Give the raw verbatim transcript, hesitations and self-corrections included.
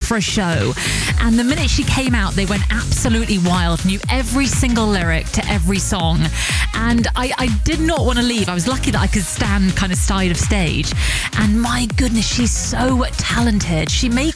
for a show. And the minute she came out, they went absolutely wild, knew every single lyric to every song. And I, I did not want to leave. I was lucky that I could stand kind of side of stage. And my goodness, she's so talented. She make